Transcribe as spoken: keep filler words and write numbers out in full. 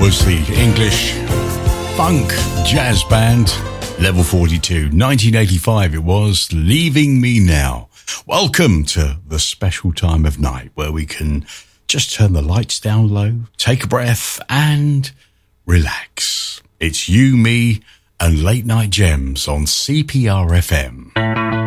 was the English funk jazz band Level forty-two. nineteen eighty-five it was, Leaving Me Now. Welcome to the special time of night where we can just turn the lights down low, take a breath and relax. It's you, me and Late Night Gems on C P R F M.